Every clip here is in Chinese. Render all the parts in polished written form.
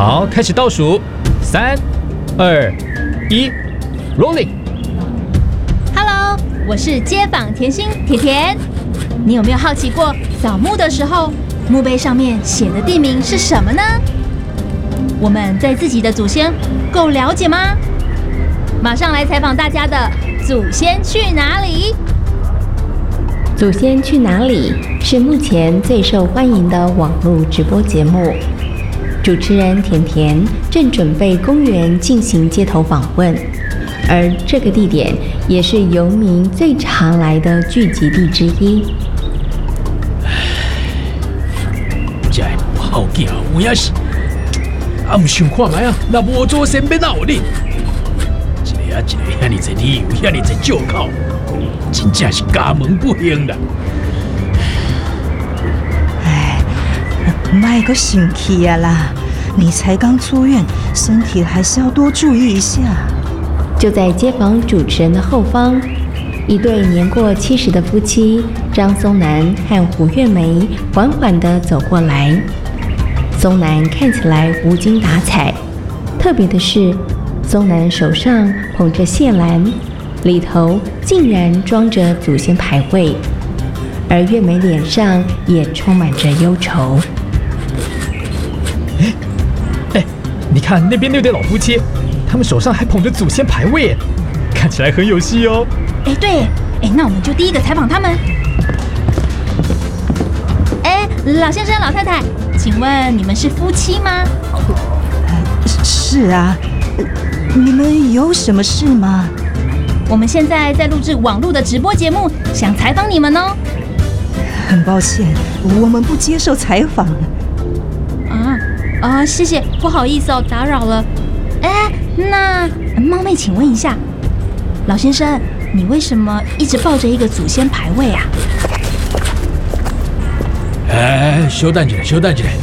好，开始倒数，3、2、1 ，Rolling。Hello， 我是街坊甜心甜甜。你有没有好奇过，扫墓的时候，墓碑上面写的地名是什么呢？我们对自己的祖先够了解吗？马上来采访大家的祖先去哪里？ 祖先去哪里是目前最受欢迎的网络直播节目。主持人甜甜正准备公园进行街头访问，而这个地点也是游民最常来的聚集地之一。 这不好行，有影是，唔想看卖啊！那无祖先要哪有恁？一个啊一个，遐尼侪理由，遐尼侪借口，真正是家门不幸啦！ 别个生气啊啦！你才刚出院，身体还是要多注意一下。 就在街访主持人的后方，一对年过70的夫妻张松南和胡月梅缓缓地走过来。松南看起来无精打采，特别的是，松南手上捧着谢篮，里头竟然装着祖先牌位，而月梅脸上也充满着忧愁。 你看那边那对老夫妻，他们手上还捧着祖先牌位，看起来很有戏哦。 对，那我们就第一个采访他们。老先生、老太太，请问你们是夫妻吗？ 是啊，你们有什么事吗？ 我们现在在录制网络的直播节目，想采访你们哦。 很抱歉，我们不接受采访。 谢谢，不好意思哦，打扰了。那冒昧请问一下，老先生，你为什么一直抱着一个祖先牌位啊？ 稍等一下，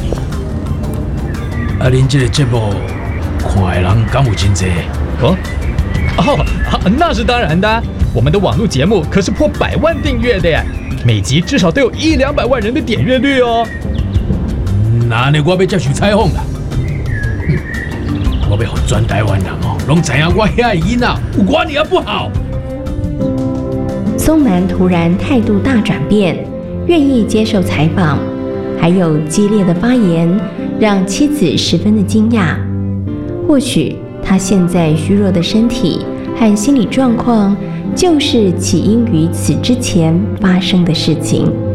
恁这个节目看的人敢有真多？ 那是当然的，我们的网络节目可是破100万订阅的耶，每集至少都有100-200万人的点阅率哦。 那呢，我要接受采访啦。我要让全台湾人拢知影我遐的囡仔有我尔不好。 松南突然态度大转变，愿意接受采访，还有激烈的发言，让妻子十分的惊讶。或许他现在虚弱的身体和心理状况，就是起因于此之前发生的事情。